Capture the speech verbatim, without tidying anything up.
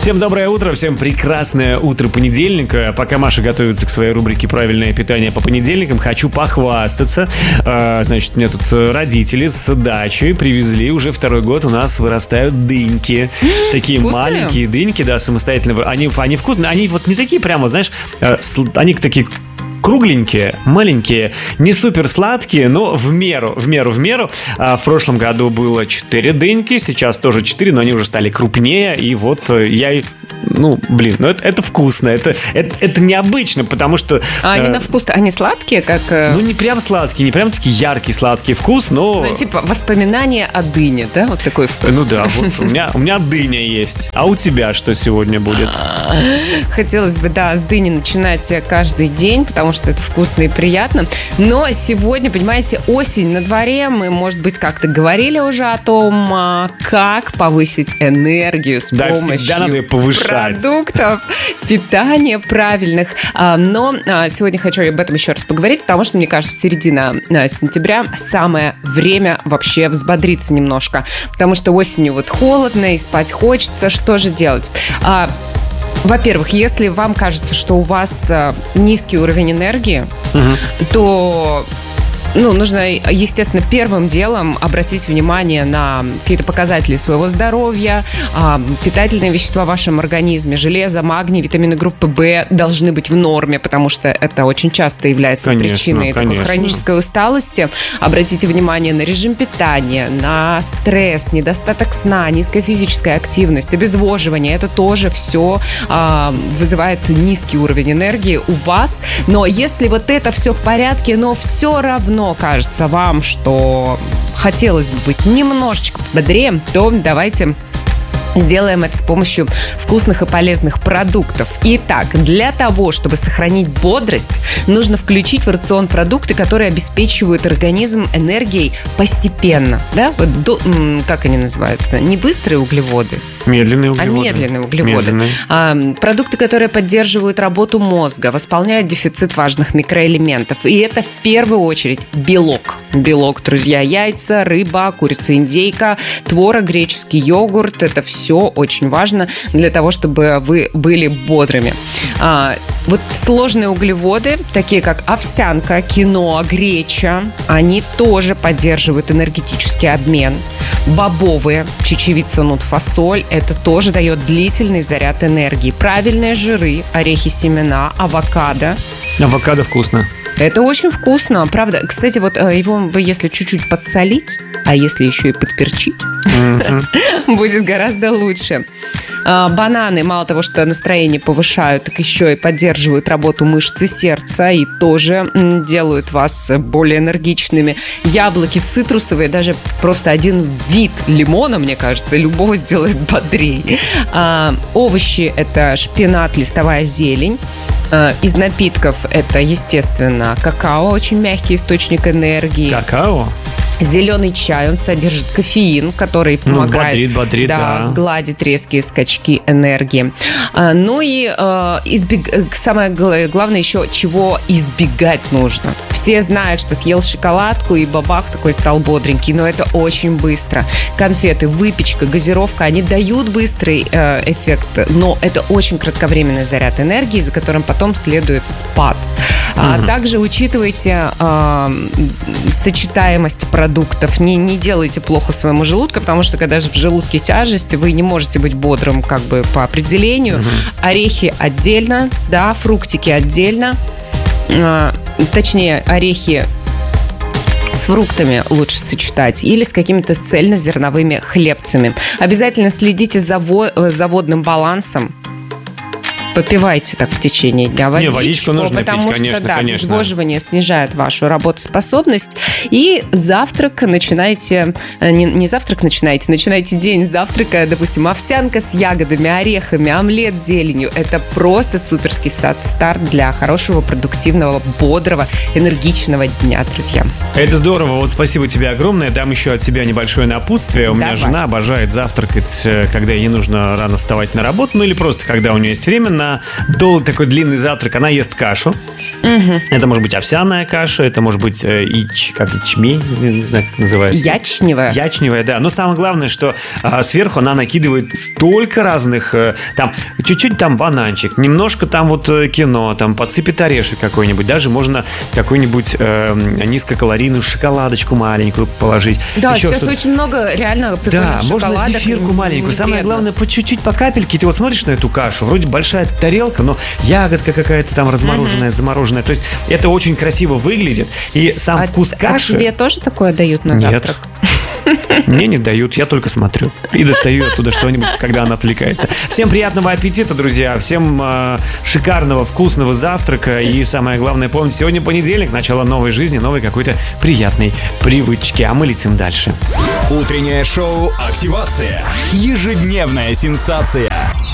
Всем доброе утро, всем прекрасное утро понедельника. Пока Маша готовится к своей рубрике «Правильное питание по понедельникам», хочу похвастаться. Значит, у меня тут родители с дачи привезли. Уже второй год у нас вырастают дыньки. Такие Вкусные? маленькие дыньки, да, самостоятельно. Они, они вкусные, они вот не такие прямо, знаешь, они такие... кругленькие, маленькие, не супер сладкие, но в меру, в меру, в меру. А в прошлом году было четыре дыньки, сейчас тоже четыре, но они уже стали крупнее. И вот я, ну, блин, ну это, это вкусно, это, это, это необычно, потому что... А они э, на вкус, они сладкие, как... Ну, не прям сладкие, не прям такие яркий сладкий вкус, но... Ну, типа воспоминания о дыне, да? Вот такой вкус. Ну да, вот у меня, у меня дыня есть. А у тебя что сегодня будет? Хотелось бы, да, с дыни начинать каждый день, потому что это вкусно и приятно. Но сегодня, понимаете, осень на дворе. Мы, может быть, как-то говорили уже о том, как повысить энергию с Да, помощью всегда надо ее повышать. Продуктов питания правильных. Но сегодня хочу об этом еще раз поговорить, потому что, мне кажется, середина сентября самое время вообще взбодриться немножко. Потому что осенью вот холодно и спать хочется. Что же делать? Во-первых, если вам кажется, что у вас э, низкий уровень энергии, угу. то... Ну, нужно, естественно, первым делом обратить внимание на какие-то показатели своего здоровья, питательные вещества в вашем организме, железо, магний, витамины группы В должны быть в норме, потому что это очень часто является конечно, причиной такой хронической усталости. Обратите внимание на режим питания, на стресс, недостаток сна, низкая физическая активность, обезвоживание. Это тоже все вызывает низкий уровень энергии у вас. Но если вот это все в порядке, но все равно кажется вам, что хотелось бы быть немножечко бодрее, то давайте сделаем это с помощью вкусных и полезных продуктов. Итак, для того, чтобы сохранить бодрость, нужно включить в рацион продукты, которые обеспечивают организм энергией постепенно. Да? Вот до, как они называются? Не быстрые углеводы. Медленные углеводы. А медленные углеводы. Медленные. А, продукты, которые поддерживают работу мозга, восполняют дефицит важных микроэлементов. И это в первую очередь белок. Белок, друзья, яйца, рыба, курица, индейка, творог, греческий йогурт. Это все очень важно для того, чтобы вы были бодрыми. А, вот сложные углеводы, такие как овсянка, киноа, греча, они тоже поддерживают энергетический обмен. Бобовые, чечевица, нут, фасоль, это тоже дает длительный заряд энергии. Правильные жиры, орехи, семена, авокадо. Авокадо вкусно. Это очень вкусно, правда. Кстати, вот его бы, если чуть-чуть подсолить, а если еще и подперчить, mm-hmm. будет гораздо лучше. Бананы, мало того, что настроение повышают, так еще и поддерживают работу мышц и сердца и тоже делают вас более энергичными. Яблоки цитрусовые, даже просто один вид лимона, мне кажется, любого сделает бодрее. Овощи – это шпинат, листовая зелень. Из напитков это, естественно, какао, очень мягкий источник энергии. Какао? Зеленый чай, он содержит кофеин, который помогает ну, бодрит, бодрит, да, да. сгладить резкие скачки энергии. Ну и э, избег... самое главное еще, чего избегать нужно. Все знают, что съел шоколадку и бабах, такой стал бодренький, но это очень быстро. Конфеты, выпечка, газировка, они дают быстрый э, эффект, но это очень кратковременный заряд энергии, за которым потом следует спад. А угу. также учитывайте э, сочетаемость продуктов. Не, не делайте плохо своему желудку, потому что когда же в желудке тяжесть, вы не можете быть бодрым как бы по определению. Угу. Орехи отдельно, да, фруктики отдельно. Э, точнее, орехи с фруктами лучше сочетать или с какими-то цельнозерновыми хлебцами. Обязательно следите за, во, за водным балансом. Попивайте так в течение дня водичку. Не, водичку нужно потому пить, конечно, что, да, конечно. обезвоживание снижает вашу работоспособность. И завтрак начинайте... Не, не завтрак начинайте, начинайте день с завтрака, допустим, овсянка с ягодами, орехами, омлет с зеленью. Это просто суперский старт для хорошего, продуктивного, бодрого, энергичного дня, друзья. Это здорово. Вот спасибо тебе огромное. Дам еще от себя небольшое напутствие. У Давай. меня жена обожает завтракать, когда ей не нужно рано вставать на работу, ну или просто когда у нее есть время на долгий такой длинный завтрак она ест кашу. Угу. Это может быть овсяная каша, это может быть э, ич, как ячмень, не знаю, как называется. Ячневая. Ячневая, да. Но самое главное, что э, сверху она накидывает столько разных, э, там, чуть-чуть там бананчик, немножко там вот э, кино, там подсыпет орешек какой-нибудь, даже можно какую-нибудь э, низкокалорийную шоколадочку маленькую положить. Да, Еще сейчас что-то. Очень много реально прикольных Да, можно шоколадок. зефирку маленькую. Самое вредно. главное, по чуть-чуть, по капельке. Ты вот смотришь на эту кашу, вроде большая тарелка, но ягодка какая-то там размороженная, uh-huh. замороженная. То есть это очень красиво выглядит. И сам а, вкус каши... А тебе тоже такое дают на Нет. завтрак? Мне не дают, я только смотрю. И достаю оттуда что-нибудь, когда она отвлекается. Всем приятного аппетита, друзья. Всем э, шикарного, вкусного завтрака. И самое главное, помните, сегодня понедельник, начало новой жизни, новой какой-то приятной привычки. А мы летим дальше. Утреннее шоу «Активация». Ежедневная сенсация.